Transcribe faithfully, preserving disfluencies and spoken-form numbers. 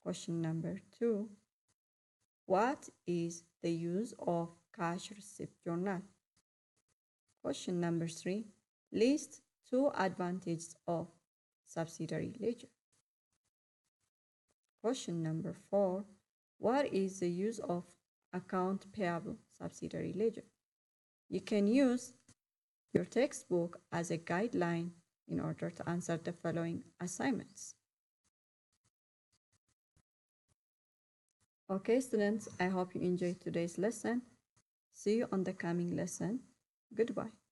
Question number two. What is the use of cash receipt journal? Question number three. List two advantages of subsidiary ledger. Question number four. What is the use of account payable subsidiary ledger? You can use your textbook as a guideline in order to answer the following assignments. Okay, students, I hope you enjoyed today's lesson. See you on the coming lesson. Goodbye.